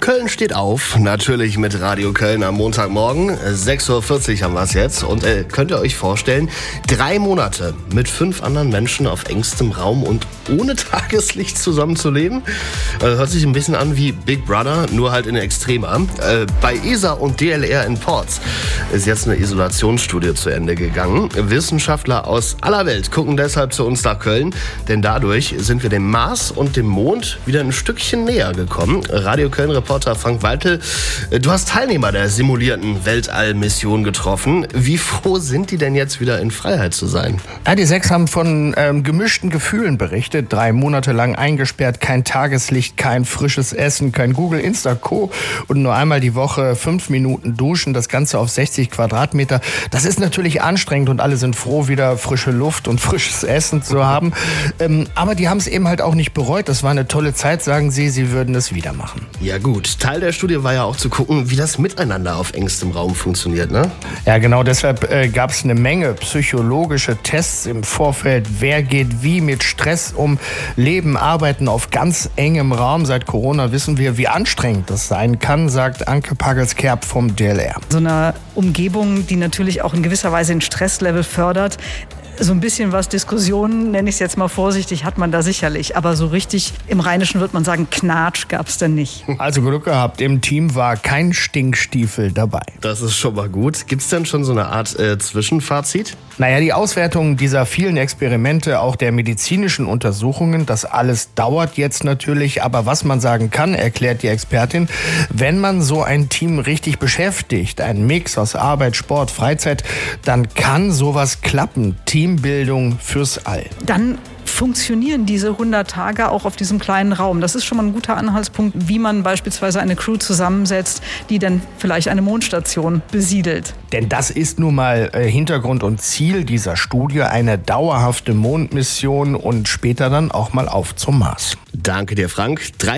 Köln steht auf, natürlich mit Radio Köln am Montagmorgen. 6.40 Uhr haben wir es jetzt. Und könnt ihr euch vorstellen, 3 Monate mit 5 anderen Menschen auf engstem Raum und ohne Tageslicht zusammenzuleben? Hört sich ein bisschen an wie Big Brother, nur halt in Extremer. Bei ESA und DLR in Ports ist jetzt eine Isolationsstudie zu Ende gegangen. Wissenschaftler aus aller Welt gucken deshalb zu uns nach Köln, denn dadurch sind wir dem Mars und dem Mond wieder ein Stückchen näher gekommen. Radio Köln-Reporter Frank Waltel, du hast Teilnehmer der simulierten Weltallmission getroffen. Wie froh sind die denn jetzt wieder in Freiheit zu sein? Ja, die 6 haben von gemischten Gefühlen berichtet. 3 Monate lang eingesperrt, kein Tageslicht, kein frisches Essen, kein Google, Insta, Co. und nur einmal die Woche 5 Minuten duschen. Das Ganze auf 60 Quadratmeter. Das ist natürlich anstrengend und alle sind froh, wieder frische Luft und frisches Essen zu haben. Aber die haben es eben halt auch nicht bereut. Das war eine tolle Zeit, sagen sie. Sie würden es wieder machen. Ja gut, Teil der Studie war ja auch zu gucken, wie das Miteinander auf engstem Raum funktioniert, ne? Ja genau, deshalb gab es eine Menge psychologische Tests im Vorfeld. Wer geht wie mit Stress um? Leben, arbeiten auf ganz engem Raum. Seit Corona wissen wir, wie anstrengend das sein kann, sagt Anke Pagels-Kerb vom DLR. So eine Umgebung, die natürlich auch in gewisser Weise den Stresslevel fördert. So ein bisschen was Diskussionen, nenne ich es jetzt mal vorsichtig, hat man da sicherlich. Aber so richtig im Rheinischen würde man sagen, Knatsch gab es denn nicht. Also Glück gehabt, im Team war kein Stinkstiefel dabei. Das ist schon mal gut. Gibt es denn schon so eine Art Zwischenfazit? Naja, die Auswertung dieser vielen Experimente, auch der medizinischen Untersuchungen, das alles dauert jetzt natürlich. Aber was man sagen kann, erklärt die Expertin, wenn man so ein Team richtig beschäftigt, ein Mix aus Arbeit, Sport, Freizeit, dann kann sowas klappen. Teambildung fürs All. Dann funktionieren diese 100 Tage auch auf diesem kleinen Raum. Das ist schon mal ein guter Anhaltspunkt, wie man beispielsweise eine Crew zusammensetzt, die dann vielleicht eine Mondstation besiedelt. Denn das ist nun mal Hintergrund und Ziel dieser Studie, eine dauerhafte Mondmission und später dann auch mal auf zum Mars. Danke dir, Frank.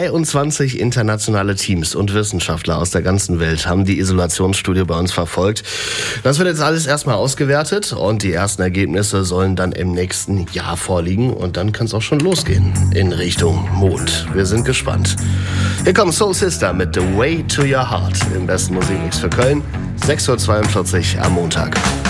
23 internationale Teams und Wissenschaftler aus der ganzen Welt haben die Isolationsstudie bei uns verfolgt. Das wird jetzt alles erstmal ausgewertet und die ersten Ergebnisse sollen dann im nächsten Jahr vorliegen. Und dann kann es auch schon losgehen in Richtung Mond. Wir sind gespannt. Hier kommt Soul Sister mit The Way to Your Heart im besten Musikmix für Köln. 6.42 Uhr am Montag.